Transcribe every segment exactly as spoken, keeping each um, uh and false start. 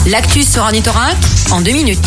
L'actu sur Ornithorynque en deux minutes.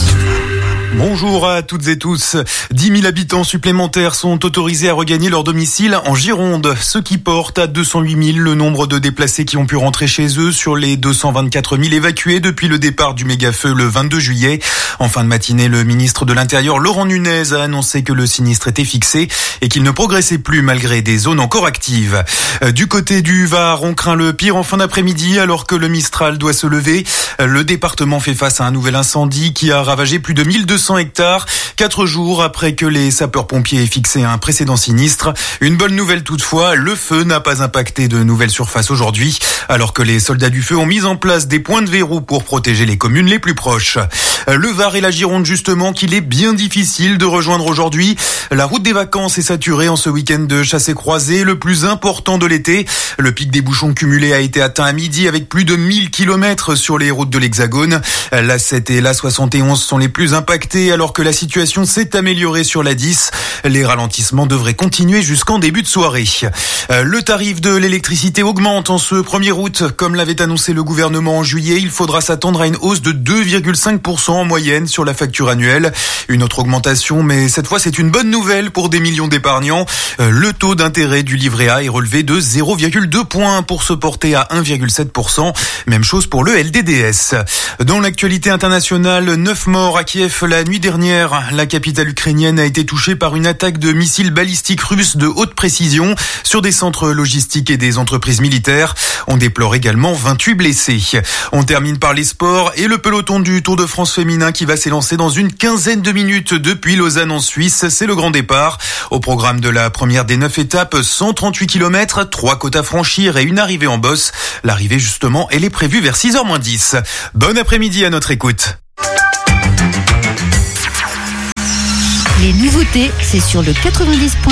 Bonjour à toutes et tous. dix mille habitants supplémentaires sont autorisés à regagner leur domicile en Gironde, ce qui porte à deux cent huit mille le nombre de déplacés qui ont pu rentrer chez eux sur les deux cent vingt-quatre mille évacués depuis le départ du méga-feu le vingt-deux juillet. En fin de matinée, le ministre de l'Intérieur, Laurent Nunez, a annoncé que le sinistre était fixé et qu'il ne progressait plus malgré des zones encore actives. Du côté du Var, on craint le pire en fin d'après-midi alors que le Mistral doit se lever. Le département fait face à un nouvel incendie qui a ravagé plus de mille deux cents hectares, quatre jours après que les sapeurs-pompiers aient fixé un précédent sinistre. Une bonne nouvelle toutefois, le feu n'a pas impacté de nouvelles surfaces aujourd'hui, alors que les soldats du feu ont mis en place des points de verrou pour protéger les communes les plus proches. Le Var et la Gironde justement qu'il est bien difficile de rejoindre aujourd'hui. La route des vacances est saturée en ce week-end de chassés-croisés, le plus important de l'été. Le pic des bouchons cumulés a été atteint à midi avec plus de mille kilomètres sur les routes de l'Hexagone. La sept et la soixante et onze sont les plus impactés alors que la situation s'est améliorée sur la dix. Les ralentissements devraient continuer jusqu'en début de soirée. Le tarif de l'électricité augmente en ce premier août. Comme l'avait annoncé le gouvernement en juillet, il faudra s'attendre à une hausse de deux virgule cinq pour cent en moyenne sur la facture annuelle. Une autre augmentation, mais cette fois c'est une bonne nouvelle pour des millions d'épargnants. Le taux d'intérêt du livret A est relevé de zéro virgule deux points pour se porter à un virgule sept pour cent. Même chose pour le L D D S. Dans l'actualité internationale, neuf morts à Kiev la nuit dernière. La capitale ukrainienne a été touchée par une attaque de missiles balistiques russes de haute précision sur des centres logistiques et des entreprises militaires. On déplore également vingt-huit blessés. On termine par les sports et le peloton du Tour de France féminin qui va s'élancer dans une quinzaine de minutes depuis Lausanne en Suisse. C'est le grand départ. Au programme de la première des neuf étapes, cent trente-huit kilomètres, trois côtes à franchir et une arrivée en bosse. L'arrivée justement, elle est prévue vers six heures moins dix. Bon après-midi à notre écoute. Les nouveautés, c'est sur le quatre-vingt-dix.